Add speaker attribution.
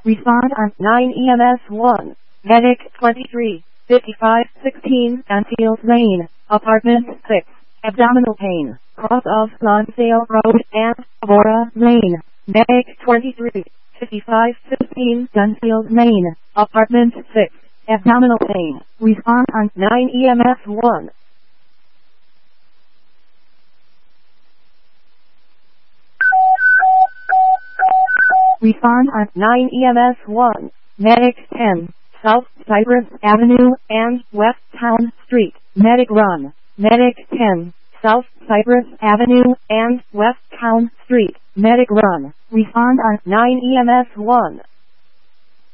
Speaker 1: Respond on 9 EMS 1. Medic 23, 5516 Anfield Lane, Apartment 6. Abdominal pain, cross of Lonsdale Road and Aurora Lane. Medic 23, 5515 Dunfield Lane, Apartment 6. Abdominal pain. Respond on 9 EMS 1. Respond on 9 EMS 1. Medic 10, South Cypress Avenue and West Town Street. Medic run. Medic 10, South Cypress Avenue and West Town Street. Medic run. Respond on 9 EMS 1.